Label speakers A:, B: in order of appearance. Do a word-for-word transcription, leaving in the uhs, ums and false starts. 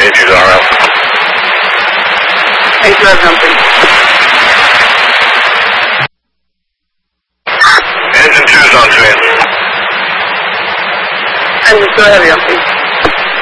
A: Entries are out.
B: Thank you, jumping.
A: Engine two's on train.
B: Engine two heavy, jumping.